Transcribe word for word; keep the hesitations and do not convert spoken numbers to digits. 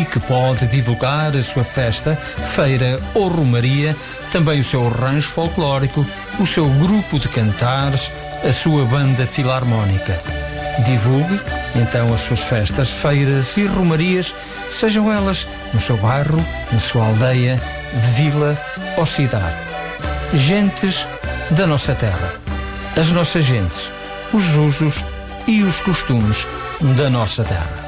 e que pode divulgar a sua festa, feira ou romaria, também o seu rancho folclórico, o seu grupo de cantares, a sua banda filarmónica. Divulgue, então, as suas festas, feiras e romarias, sejam elas no seu bairro, na sua aldeia, vila ou cidade. Gentes da nossa terra. As nossas gentes, os usos e os costumes da nossa terra.